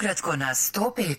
Ukratko na 105.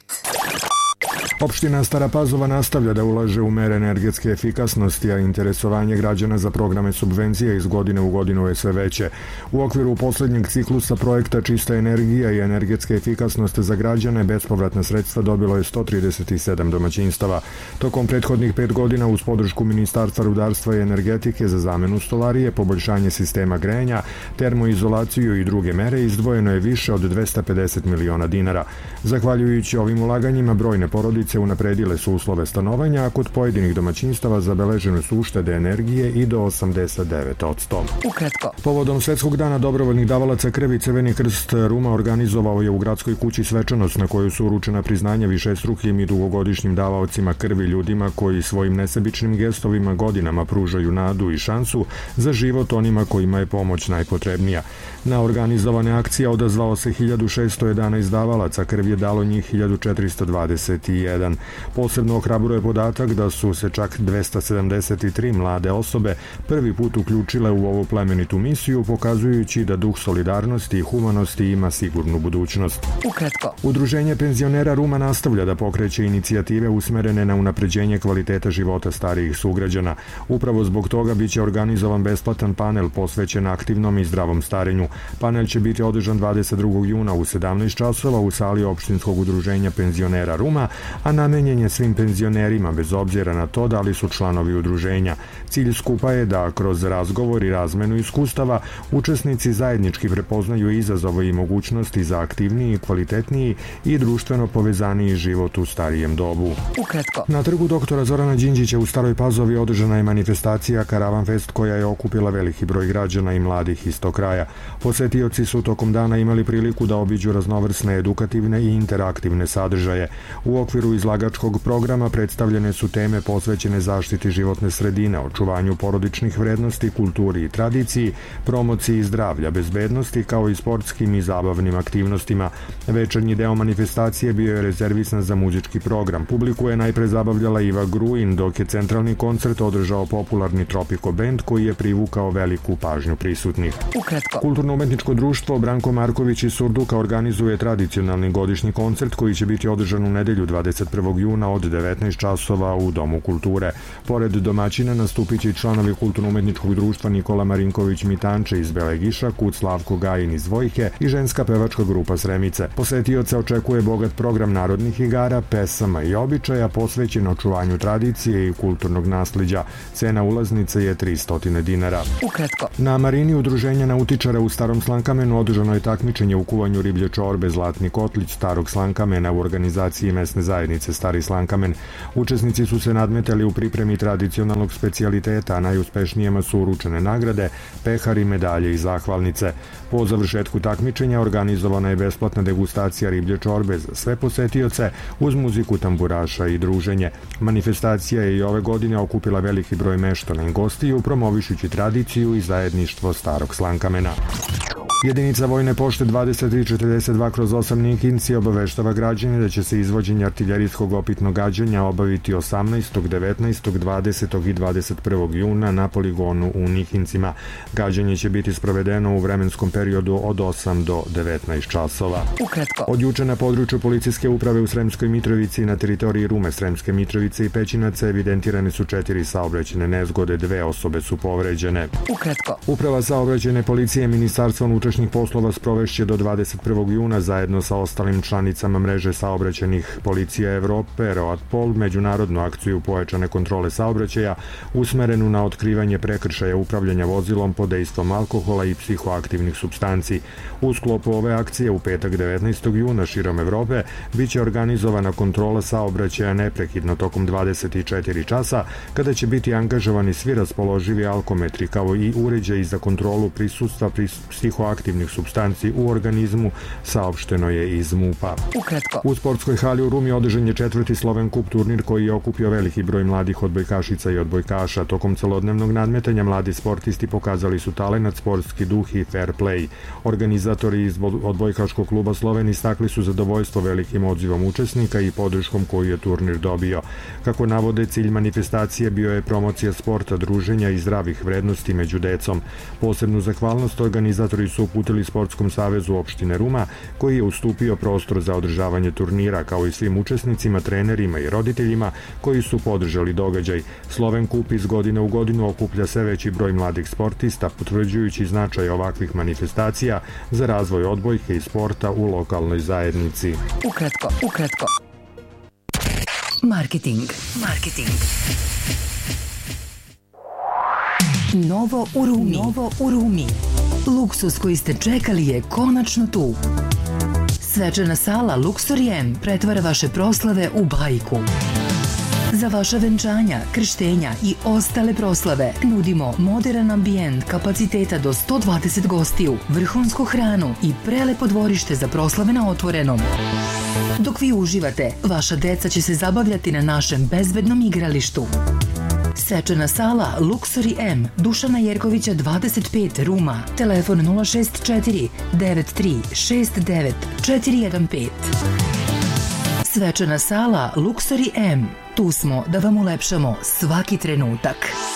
Opština Stara Pazova nastavlja da ulaže u mere energetske efikasnosti, a interesovanje građana za programe subvencije iz godine u godinu je sve veće. U okviru poslednjeg ciklusa projekta Čista energija i energetska efikasnost za građane bespovratna sredstva dobilo je 137 domaćinstava. Tokom prethodnih 5 godina uz podršku Ministarstva rudarstva i energetike za zamenu stolarije, poboljšanje sistema grejanja, termoizolaciju i druge mere izdvojeno je više od 250 miliona dinara. Zahvaljujući ovim ulaganjima brojne porodice unapredile su uslove stanovanja, a kod pojedinih domaćinstava zabeležene su uštede energije i do 89%. Ukratko. Povodom Svetskog dana dobrovoljnih davalaca krvi, Crveni krst Ruma organizovao je u gradskoj kući svečanost na kojoj su uručena priznanja višestrukim i dugogodišnjim davaocima krvi, ljudima koji svojim nesebičnim gestovima godinama pružaju nadu i šansu za život onima kojima je pomoć najpotrebnija. Na organizovane akcije odazvao se 1611 davalaca, krvi je dalo njih 1421. Posebno ohrabruje podatak da su se čak 273 mlade osobe prvi put uključile u ovu plemenitu misiju, pokazujući da duh solidarnosti i humanosti ima sigurnu budućnost. Ukratko. Udruženje penzionera Ruma nastavlja da pokreće inicijative usmerene na unapređenje kvaliteta života starijih sugrađana. Upravo zbog toga biće organizovan besplatan panel posvećen aktivnom i zdravom starenju. Panel će biti održan 22. juna u 17 časova u sali opštinskog udruženja penzionera Ruma, a namenjen je svim penzionerima bez obzira na to da li su članovi udruženja. Cilj skupa je da kroz razgovor i razmenu iskustava učesnici zajednički prepoznaju izazove i mogućnosti za aktivniji, kvalitetniji i društveno povezaniji život u starijem dobu. Ukratko. Na trgu doktora Zorana Đinđića u Staroj Pazovi održana je manifestacija Karavan Fest koja je okupila veliki broj građana i mladih iz tog kraja. Posetioci su tokom dana imali priliku da obiđu raznovrsne edukativne i interaktivne sadržaje. U okviru izlagačkog programa predstavljene su teme posvećene zaštiti životne sredine, očuvanju porodičnih vrednosti, kulturi i tradiciji, promociji zdravlja, bezbednosti kao i sportskim i zabavnim aktivnostima. Večernji deo manifestacije bio je rezervisan za muzički program. Publiku je najpre zabavljala Iva Gruin, dok je centralni koncert održao popularni Tropico Band koji je privukao veliku pažnju prisutnih. Ukratko. Kulturno-umetničko društvo Branko Marković iz Surduka organizuje tradicionalni godišnji koncert koji će biti održan u nedelju 21. juna od 19 časova u Domu kulture. Pored domaćina nastupit će i članovi Kulturno-umetničkog društva Nikola Marinković Mitanče iz Belegiša, Kut Slavko Gajin iz Vojke i ženska pevačka grupa Sremice. Posetioca očekuje bogat program narodnih igara, pesama i običaja posvećen očuvanju tradicije i kulturnog nasleđa. Cena ulaznice je 300 dinara. Ukratko. Na marini udruženja nautičara u Starom Slankamenu održano je takmičenje u kuvanju riblje čorbe Zlatni kotlić Starog Slankamena u organizaciji mesne zajednice Stari Slankamen. Učesnici su se nadmetali u pripremi tradicionalnog specijaliteta, a najuspešnijima su uručene nagrade, pehari, medalje i zahvalnice. Po završetku takmičenja organizovana je besplatna degustacija riblje čorbe za sve posetioce uz muziku tamburaša i druženje. Manifestacija je i ove godine okupila veliki broj meštana i gostiju, promovišući tradiciju i zajedništvo Starog Slankamena. Jedinica Vojne pošte 2342/8 Nikinci obaveštava građane da će se izvođenje artiljerijskog opitnog gađanja obaviti 18., 19., 20. i 21. juna na poligonu u Nikincima. Gađanje će biti sprovedeno u vremenskom periodu od 8 do 19 časova. Ukratko. Od juče na području policijske uprave u Sremskoj Mitrovici i na teritoriji Rume, Sremske Mitrovice i Pećinaca evidentirane su 4 saobraćajne nezgode, 2 osobe su povređene. Ukratko. Uprava saobraćajne policije Ministarstva unutrašnjih poslova sprovešće do 21. juna zajedno sa ostalim članicama mreže saobraćajnih policija Evrope, ROATPOL, međunarodnu akciju pojačane kontrole saobraćaja usmerenu na otkrivanje prekršaja upravljanja vozilom pod dejstvom alkohola i psihoaktivnih supstanci. U sklopu ove akcije u petak 19. juna širom Evrope biće organizovana kontrola saobraćaja neprekidno tokom 24 časa, kada će biti angažovani svi raspoloživi alkometri kao i uređaji za kontrolu prisustva psihoaktivnih supstanci u organizmu, saopšteno je iz MUP-a. Ukratko. U sportskoj hali u Rumi održan je 4. Sloven Kup turnir koji je okupio veliki broj mladih odbojkašica i odbojkaša. Tokom celodnevnog nadmetanja mladi sportisti pokazali su talenat, sportski duh i fair play. Organizatori iz odbojkaškog kluba Sloven istakli su zadovoljstvo velikim odzivom učesnika i podrškom koju je turnir dobio. Kako navode, cilj manifestacije bio je promocija sporta, druženja i zdravih vrednosti među decom. Posebnu zahvalnost organizatori su uputili Sportskom savezu opštine Ruma, koji je ustupio prostor za održavanje turnira, kao i svim učesnicima, trenerima i roditeljima koji su podržali događaj. Sloven Kup iz godine u godinu okuplja sve veći broj mladih sportista, potvrđujući značaj ovakvih manifestacija za razvoj odbojke i sporta u lokalnoj zajednici. Ukratko. Marketing. Novo u Rumi. Luksus koji ste čekali je konačno tu. Svečana sala Luxury M pretvara vaše proslave u bajku. Za vaša venčanja, krštenja i ostale proslave nudimo modern ambijent kapaciteta do 120 gostiju, vrhunsku hranu i prelepo dvorište za proslave na otvorenom. Dok vi uživate, vaša deca će se zabavljati na našem bezbednom igralištu. Svečana sala Luxury M, Dušana Jerkovića 25, Ruma, telefon 064 93 69 415. Svečana sala Luxury M, tu smo da vam ulepšamo svaki trenutak.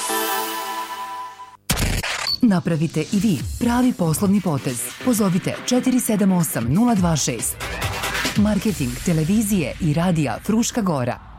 Napravite i vi pravi poslovni potez. Pozovite 478 026. Marketing televizije i radija Fruška Gora.